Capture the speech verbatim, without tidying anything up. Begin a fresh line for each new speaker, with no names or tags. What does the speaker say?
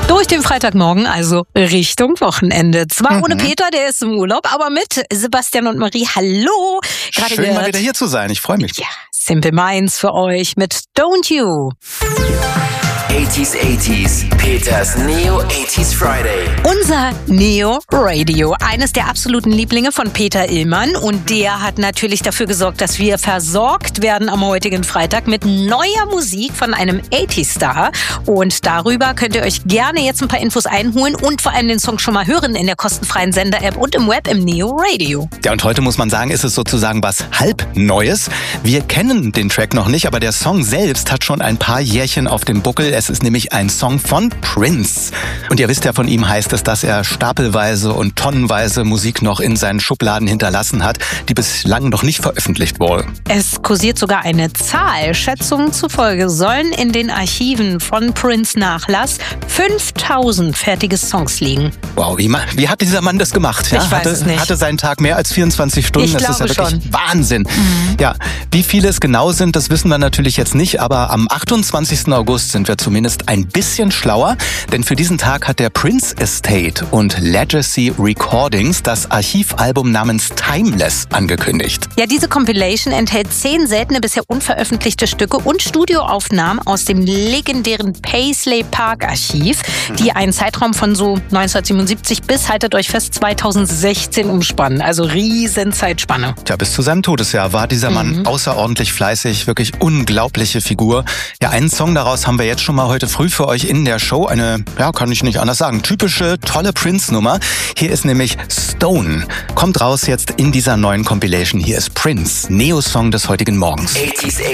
Durch den Freitagmorgen, also Richtung Wochenende. Zwar mhm. ohne Peter, der ist im Urlaub, aber mit Sebastian und Marie. Hallo.
Gerade Schön, gehört. mal wieder hier zu sein. Ich freue mich.
Ja, Simple Minds für euch mit Don't You.
achtziger, achtziger, Peters Neo achtziger Friday.
Unser Neo Radio, eines der absoluten Lieblinge von Peter Illmann. Und der hat natürlich dafür gesorgt, dass wir versorgt werden am heutigen Freitag mit neuer Musik von einem achtziger-Star. Und darüber könnt ihr euch gerne jetzt ein paar Infos einholen und vor allem den Song schon mal hören in der kostenfreien Sender-App und im Web im Neo Radio.
Ja, und heute muss man sagen, ist es sozusagen was halb Neues. Wir kennen den Track noch nicht, aber der Song selbst hat schon ein paar Jährchen auf dem Buckel. Es ist nämlich ein Song von Prince. Und ihr wisst ja, von ihm heißt es, dass er stapelweise und tonnenweise Musik noch in seinen Schubladen hinterlassen hat, die bislang noch nicht veröffentlicht wurde.
Es kursiert sogar eine Zahl. Schätzungen zufolge sollen in den Archiven von Prince Nachlass fünftausend fertige Songs liegen.
Wow, wie, wie hat dieser Mann das gemacht? Ja,
ich weiß
hatte,
es nicht.
Hatte seinen Tag mehr als vierundzwanzig Stunden.
Ich
das
glaube
ist ja wirklich
schon.
Wahnsinn. Mhm. Ja, wie viele es genau sind, das wissen wir natürlich jetzt nicht, aber am achtundzwanzigsten August sind wir zumindest ein bisschen schlauer, denn für diesen Tag hat der Prince Estate und Legacy Recordings das Archivalbum namens Timeless angekündigt.
Ja, diese Compilation enthält zehn seltene, bisher unveröffentlichte Stücke und Studioaufnahmen aus dem legendären Paisley Park Archiv, die einen Zeitraum von so neunzehnhundertsiebenundsiebzig bis, haltet euch fest, zweitausendsechzehn umspannen. Also riesen Zeitspanne.
Tja, bis zu seinem Todesjahr war dieser Mann mhm. außerordentlich fleißig, wirklich unglaubliche Figur. Ja, einen Song daraus haben wir jetzt schon mal heute früh für euch in der Show. Eine, ja, kann ich nicht anders sagen, typische, tolle Prince-Nummer. Hier ist nämlich Stone. Kommt raus jetzt in dieser neuen Compilation. Hier ist Prince, Neo-Song des heutigen Morgens.
achtziger